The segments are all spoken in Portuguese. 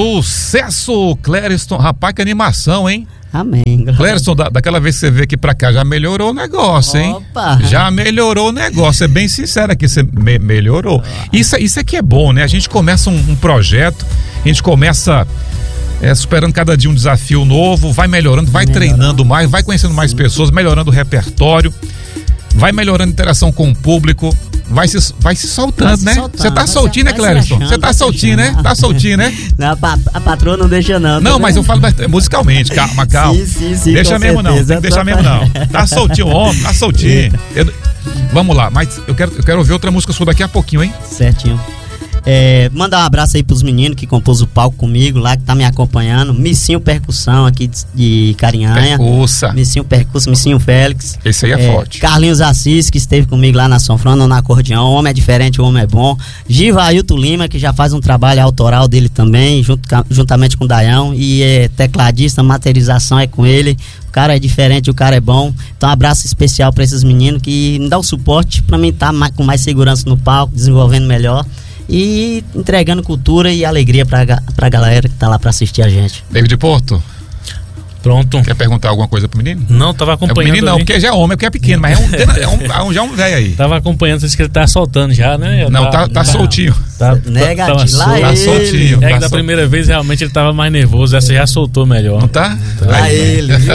Sucesso, Clériston. Rapaz, que animação, hein? Amém. Clériston, daquela vez que você veio aqui pra cá, já melhorou o negócio, hein? Opa! Já melhorou o negócio, é bem sincero aqui, você melhorou. Isso aqui é bom, né? A gente começa um projeto, a gente começa superando cada dia um desafio novo, vai melhorando, vai treinando mais, vai conhecendo mais pessoas, melhorando o repertório, vai melhorando a interação com o público. Vai se soltando, né? Você tá soltinho, né, Clériston? Você tá soltinho, né? Tá soltinho, né? Não, a patroa não deixa não. Não, mas eu falo musicalmente, calma. Sim, deixa mesmo não, tem que deixar mesmo não. Tá soltinho, homem, tá soltinho. Vamos lá, mas eu quero ouvir outra música sua daqui a pouquinho, hein? Certinho. Mandar um abraço aí pros meninos que compôs o palco comigo lá, que tá me acompanhando. Missinho Percussão aqui de Carinhanha. Missinho Percussa, Missinho Félix. Esse aí é forte. Carlinhos Assis, que esteve comigo lá na Sonfrona, no acordeão. O homem é diferente, o homem é bom. Givailton Lima, que já faz um trabalho autoral dele também, juntamente com o Daião. E é tecladista, materialização é com ele. O cara é diferente, o cara é bom. Então um abraço especial pra esses meninos que me dão o suporte pra mim estar com mais segurança no palco, desenvolvendo melhor e entregando cultura e alegria pra galera que tá lá pra assistir a gente. David Porto. Pronto. Quer perguntar alguma coisa pro menino? Não, tava acompanhando. Menino não, porque já é homem, porque é pequeno, mas já é um velho aí. Tava acompanhando, disse que ele tá soltando já, né? Não, tá soltinho. Negativo. Tá soltinho. Da primeira vez realmente ele tava mais nervoso, essa já soltou melhor. Não tá? Lá ele, viu?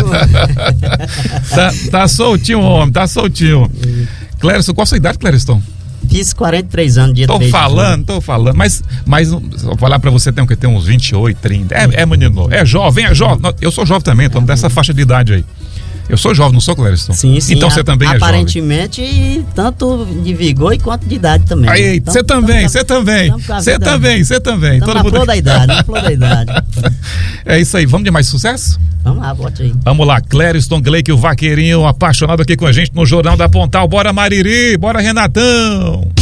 Tá soltinho, homem, tá soltinho. Clériston, qual a sua idade, Clériston? Fiz 43 anos, dia 3 de julho. Tô falando, mas vou falar pra você, tem uns 28, 30, é menino, é jovem, eu sou jovem também, tô dessa faixa de idade aí. Eu sou jovem, não sou, Clériston? Sim. Então você também é jovem? Aparentemente, tanto de vigor quanto de idade também. Aí, você também. Estamos na flor da idade, É isso aí, vamos de mais sucesso? Vamos lá, bote aí. Vamos lá, Clériston Gleick, o vaqueirinho apaixonado aqui com a gente no Jornal da Pontal. Bora Mariri, bora Renatão!